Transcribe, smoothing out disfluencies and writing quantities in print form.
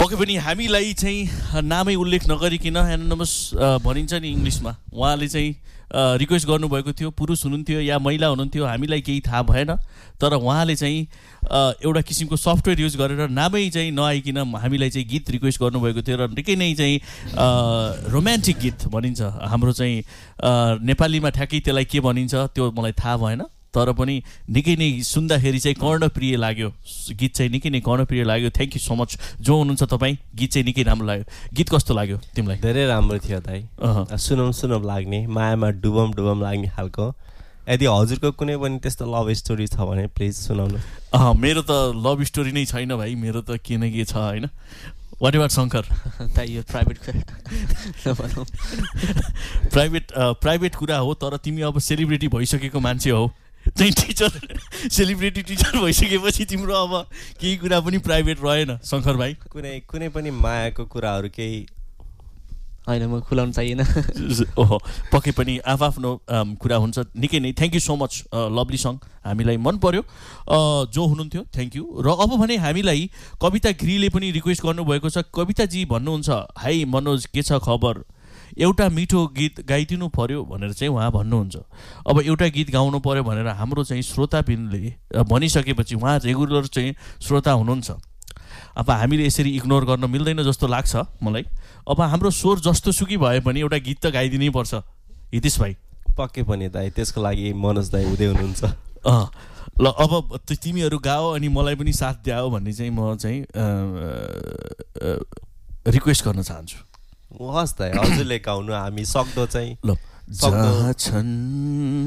पक्कै पनि हामीलाई चाहिँ नामै उल्लेख नगरिकन एनोनिमस भनिन्छ नि इङ्ग्लिसमा, उहाँले चाहिँ रिक्वेस्ट गर्नुभएको थियो। पुरुष हुनुहुन्थ्यो या महिला हुनुहुन्थ्यो हामीलाई केही थाहा भएन, तर उहाँले चाहिँ एउटा किसिमको सफ्टवेयर युज गरेर नामै चाहिँ नआइकन हामीलाई चाहिँ गीत रिक्वेस्ट गर्नुभएको थियो र निकै नै चाहिँ रोमान्टिक गीत भनिन्छ हाम्रो चाहिँ नेपालीमा ठ्याक्कै त्यसलाई के भनिन्छ त्यो मलाई थाहा भएन, तर पनि निकै नै सुन्दाखेरि चाहिँ कर्णप्रिय लाग्यो। गीत चाहिँ निकै नै कर्णप्रिय लाग्यो। थ्याङ्क यू सो मच जो हुनुहुन्छ तपाईँ। गीत चाहिँ निकै राम्रो लाग्यो। गीत कस्तो लाग्यो तिमीलाई? धेरै राम्रो थियो दाइ। सुनौँ लाग्ने, मायामा डुबम लाग्ने खालको। यदि हजुरको कुनै पनि त्यस्तो लभ स्टोरी छ भने प्लिज सुनाउनु। मेरो त लभ स्टोरी नै छैन भाइ, मेरो त के न के छ होइन। वाट एभर शङ्कर दाइ यो प्राइभेट कुरा हो, तर तिमी अब सेलिब्रिटी भइसकेको मान्छे हौ चाहिँ टिचर, सेलिब्रिटी टिचर भइसकेपछि तिम्रो अब केही कुरा पनि प्राइभेट रहेन शङ्कर भाइ। कुनै पनि मायाको कुराहरू केही होइन म खुलाउनु चाहिएन। ओहो पक्कै पनि आफ्नो कुरा हुन्छ। निकै नै thank you so much, lovely song हामीलाई मन पर्यो जो हुनुहुन्थ्यो, थ्याङ्क यू। र अब भने हामीलाई कविता गिरीले पनि रिक्वेस्ट गर्नुभएको छ। कविताजी भन्नुहुन्छ, हाई मनोज के छ खबर, एउटा मिठो गीत गाइदिनु पर्यो भनेर चाहिँ उहाँ भन्नुहुन्छ। अब एउटा गीत गाउनु पर्यो भनेर हाम्रो चाहिँ श्रोताबिनले भनिसकेपछि उहाँ रेगुलर चाहिँ श्रोता हुनुहुन्छ। अब हामीले यसरी इग्नोर गर्न मिल्दैन जस्तो लाग्छ मलाई। अब हाम्रो स्वर जस्तो सुकी भए पनि एउटा गीत त गाइदिनै पर्छ हितेश भाइ। पक्कै पनि दाइ, त्यसको लागि मनोज दाइ हुँदै हुनुहुन्छ। ल अब तिमीहरू गाओ अनि मलाई पनि साथ द्याओ भन्ने चाहिँ म चाहिँ रिक्वेस्ट गर्न चाहन्छु। हस् दाइ, हजुरले गाउनु, हामी सक्दो चाहिँ ल।